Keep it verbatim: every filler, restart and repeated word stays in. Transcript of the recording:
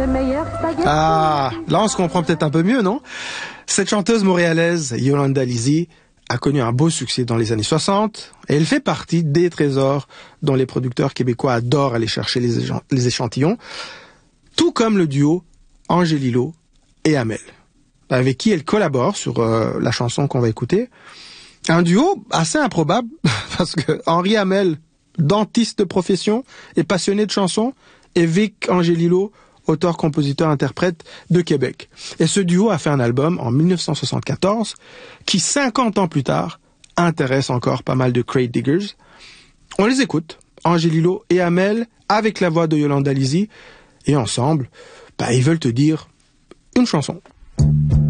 le meilleur spaghetti. Ah, là on se comprend peut-être un peu mieux, non? Cette chanteuse montréalaise, Yolanda Lizzie, a connu un beau succès dans les années soixante et elle fait partie des trésors dont les producteurs québécois adorent aller chercher les, échant- les échantillons, tout comme le duo Angélilo et Amel, avec qui elle collabore sur euh, la chanson qu'on va écouter. Un duo assez improbable, parce que Henri Hamel, dentiste de profession et passionné de chansons, et Vic Angélilo, auteur, compositeur, interprète de Québec. Et ce duo a fait un album en dix-neuf cent soixante-quatorze qui, cinquante ans plus tard, intéresse encore pas mal de crate diggers. On les écoute, Angélilo et Hamel, avec la voix de Yolanda Lizzie, et ensemble, bah, ils veulent te dire une chanson.